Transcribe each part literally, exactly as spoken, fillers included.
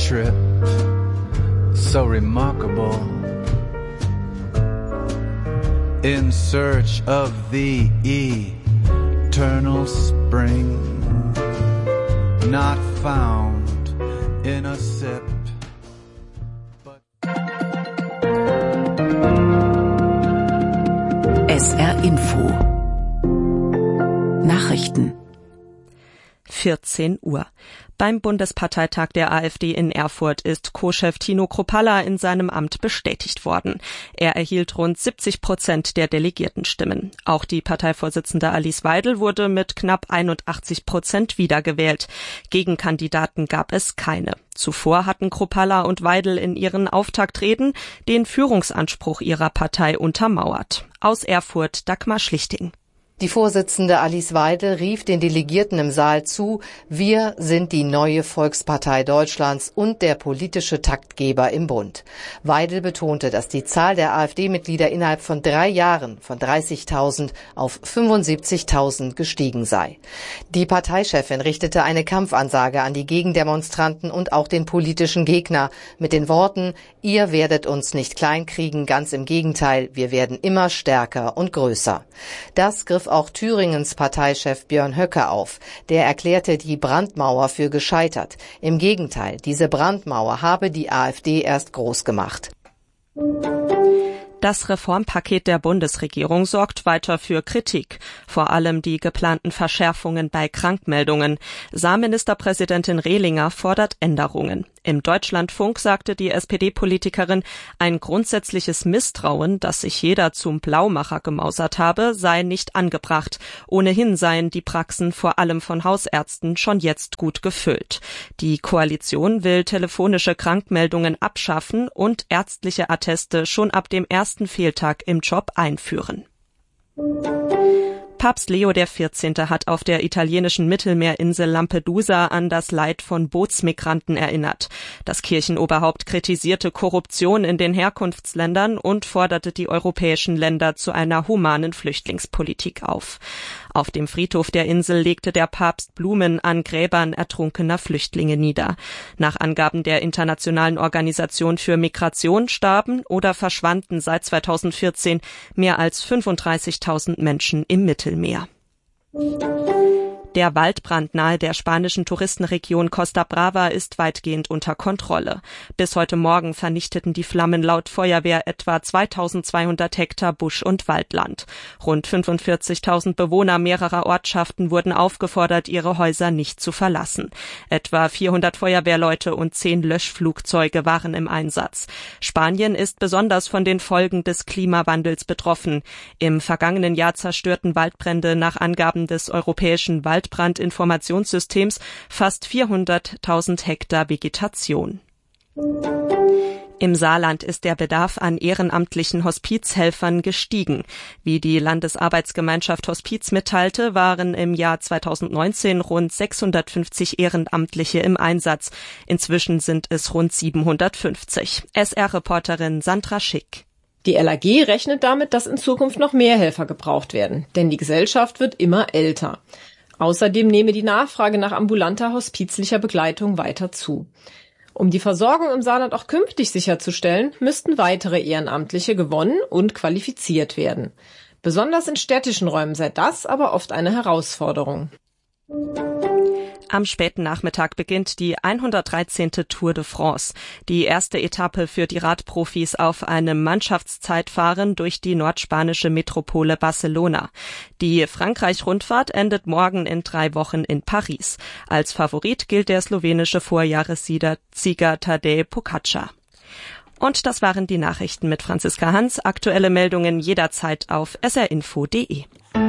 trip, so remarkable, in search of the eternal spring, not found in a sip. S R Info Nachrichten vierzehn Uhr. Beim Bundesparteitag der AfD in Erfurt ist Co-Chef Tino Kruppalla in seinem Amt bestätigt worden. Er erhielt rund siebzig Prozent der Delegiertenstimmen. Auch die Parteivorsitzende Alice Weidel wurde mit knapp einundachtzig Prozent wiedergewählt. Gegenkandidaten gab es keine. Zuvor hatten Kruppalla und Weidel in ihren Auftaktreden den Führungsanspruch ihrer Partei untermauert. Aus Erfurt Dagmar Schlichting. Die Vorsitzende Alice Weidel rief den Delegierten im Saal zu, wir sind die neue Volkspartei Deutschlands und der politische Taktgeber im Bund. Weidel betonte, dass die Zahl der AfD-Mitglieder innerhalb von drei Jahren von dreißigtausend auf fünfundsiebzigtausend gestiegen sei. Die Parteichefin richtete eine Kampfansage an die Gegendemonstranten und auch den politischen Gegner mit den Worten, ihr werdet uns nicht kleinkriegen, ganz im Gegenteil, wir werden immer stärker und größer. Das griff auch Thüringens Parteichef Björn Höcke auf. Der erklärte die Brandmauer für gescheitert. Im Gegenteil, diese Brandmauer habe die AfD erst groß gemacht. Das Reformpaket der Bundesregierung sorgt weiter für Kritik, vor allem die geplanten Verschärfungen bei Krankmeldungen. Saarministerpräsidentin Rehlinger fordert Änderungen. Im Deutschlandfunk sagte die S P D-Politikerin, ein grundsätzliches Misstrauen, dass sich jeder zum Blaumacher gemausert habe, sei nicht angebracht. Ohnehin seien die Praxen vor allem von Hausärzten schon jetzt gut gefüllt. Die Koalition will telefonische Krankmeldungen abschaffen und ärztliche Atteste schon ab dem ersten Fehltag im Job einführen. Papst Leo der vierzehnte hat auf der italienischen Mittelmeerinsel Lampedusa an das Leid von Bootsmigranten erinnert. Das Kirchenoberhaupt kritisierte Korruption in den Herkunftsländern und forderte die europäischen Länder zu einer humanen Flüchtlingspolitik auf. Auf dem Friedhof der Insel legte der Papst Blumen an Gräbern ertrunkener Flüchtlinge nieder. Nach Angaben der Internationalen Organisation für Migration starben oder verschwanden seit zweitausendvierzehn mehr als fünfunddreißigtausend Menschen im Mittelmeer. Der Waldbrand nahe der spanischen Touristenregion Costa Brava ist weitgehend unter Kontrolle. Bis heute Morgen vernichteten die Flammen laut Feuerwehr etwa zweitausendzweihundert Hektar Busch- und Waldland. Rund fünfundvierzigtausend Bewohner mehrerer Ortschaften wurden aufgefordert, ihre Häuser nicht zu verlassen. Etwa vierhundert Feuerwehrleute und zehn Löschflugzeuge waren im Einsatz. Spanien ist besonders von den Folgen des Klimawandels betroffen. Im vergangenen Jahr zerstörten Waldbrände nach Angaben des Europäischen Wald Waldbrandinformationssystems fast vierhunderttausend Hektar Vegetation. Im Saarland ist der Bedarf an ehrenamtlichen Hospizhelfern gestiegen. Wie die Landesarbeitsgemeinschaft Hospiz mitteilte, waren im Jahr zweitausendneunzehn rund sechshundertfünfzig Ehrenamtliche im Einsatz. Inzwischen sind es rund siebenhundertfünfzig. S R-Reporterin Sandra Schick. Die L A G rechnet damit, dass in Zukunft noch mehr Helfer gebraucht werden, denn die Gesellschaft wird immer älter. Außerdem nehme die Nachfrage nach ambulanter hospizlicher Begleitung weiter zu. Um die Versorgung im Saarland auch künftig sicherzustellen, müssten weitere Ehrenamtliche gewonnen und qualifiziert werden. Besonders in städtischen Räumen sei das aber oft eine Herausforderung. Am späten Nachmittag beginnt die hundertdreizehnte Tour de France. Die erste Etappe für die Radprofis auf einem Mannschaftszeitfahren durch die nordspanische Metropole Barcelona. Die Frankreich-Rundfahrt endet morgen in drei Wochen in Paris. Als Favorit gilt der slowenische Vorjahressieger Tadej Pogačar. Und das waren die Nachrichten mit Franziska Hans. Aktuelle Meldungen jederzeit auf s r info punkt de.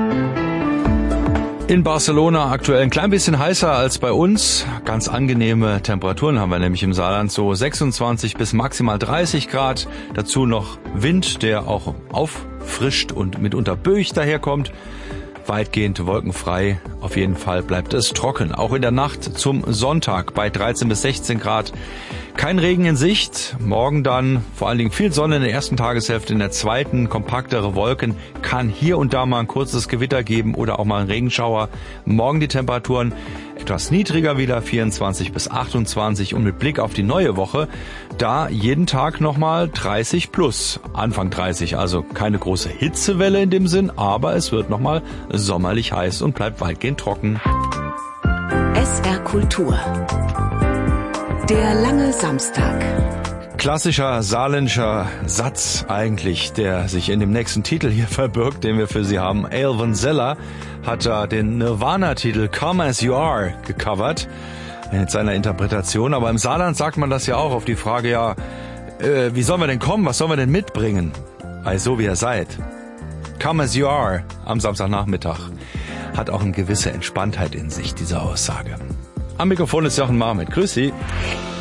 In Barcelona aktuell ein klein bisschen heißer als bei uns. Ganz angenehme Temperaturen haben wir nämlich im Saarland, so sechsundzwanzig bis maximal dreißig Grad. Dazu noch Wind, der auch auffrischt und mitunter böig daherkommt. Weitgehend wolkenfrei. Auf jeden Fall bleibt es trocken. Auch in der Nacht zum Sonntag bei dreizehn bis sechzehn Grad Kein Regen in Sicht, morgen dann vor allen Dingen viel Sonne in der ersten Tageshälfte, in der zweiten kompaktere Wolken, kann hier und da mal ein kurzes Gewitter geben oder auch mal ein Regenschauer. Morgen die Temperaturen etwas niedriger wieder, vierundzwanzig bis achtundzwanzig, und mit Blick auf die neue Woche, da jeden Tag nochmal dreißig plus, Anfang dreißig, also keine große Hitzewelle in dem Sinn, aber es wird nochmal sommerlich heiß und bleibt weitgehend trocken. S R Kultur. Der lange Samstag. Klassischer saarländischer Satz eigentlich, der sich in dem nächsten Titel hier verbirgt, den wir für Sie haben. Alvin Zeller hat da den Nirvana-Titel Come As You Are gecovert mit seiner Interpretation. Aber im Saarland sagt man das ja auch auf die Frage, ja, äh, wie sollen wir denn kommen, was sollen wir denn mitbringen? Also wie ihr seid. Come As You Are am Samstagnachmittag hat auch eine gewisse Entspanntheit in sich, diese Aussage. Am Mikrofon ist Jochen Marmit. Grüß Sie.